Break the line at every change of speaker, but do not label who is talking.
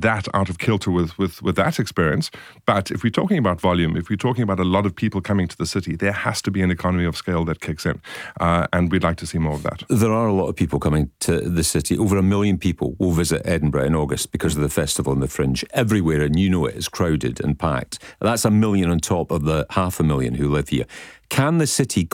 that out of kilter with that experience. But if we're talking about volume, if we're talking about a lot of people coming to the city, there has to be an economy of scale that kicks in. And we'd like to see more of that.
There are a lot of people coming to the city. Over 1 million people will visit Edinburgh in August because of the festival and the Fringe. Everywhere, and you know it, is crowded and packed. That's 1 million on top of the 500,000 who live here. Can the city